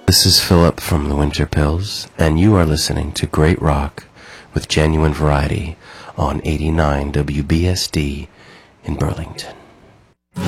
This is Philip from the Winter Pills, and you are listening to Great Rock with Genuine Variety on 89 WBSD in Burlington.